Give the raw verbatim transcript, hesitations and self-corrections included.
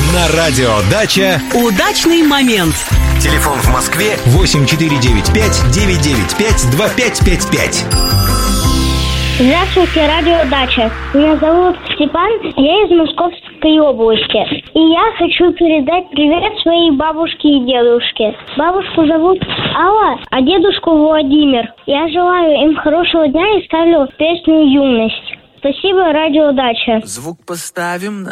На радио «Дача» удачный момент. Телефон в Москве восемь четыре девять пять девять девять пять два пять пять пять. Здравствуйте, радио «Дача». Меня зовут Степан, я из Московской области. И я хочу передать привет своей бабушке и дедушке. Бабушку зовут Алла, а дедушку Владимир. Я желаю им хорошего дня и ставлю песню «Юность». Спасибо, радио «Дача». Звук поставим на...